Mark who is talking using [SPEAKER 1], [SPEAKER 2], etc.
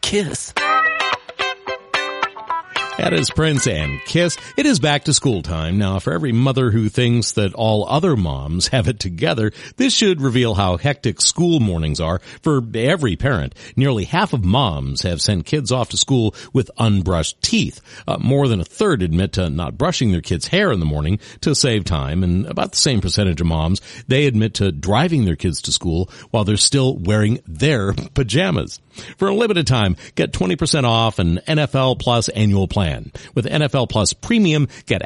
[SPEAKER 1] Kiss.
[SPEAKER 2] That is Prince and Kiss. It is back to school time. Now, for every mother who thinks that all other moms have it together, this should reveal how hectic school mornings are for every parent. Nearly half of moms have sent kids off to school with unbrushed teeth. More than a third admit to not brushing their kids' hair in the morning to save time, and about the same percentage of moms, they admit to driving their kids to school while they're still wearing their pajamas. For a limited time, get 20% off an NFL Plus annual plan. With NFL Plus Premium, get